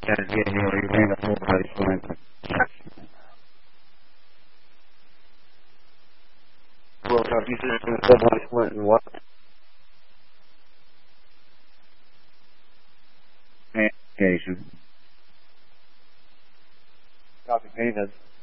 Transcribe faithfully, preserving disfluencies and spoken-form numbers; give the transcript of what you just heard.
Guys, yeah, yeah, you ran the whole body slant. Well, if you said the whole body slant and what? Application. Copy painted.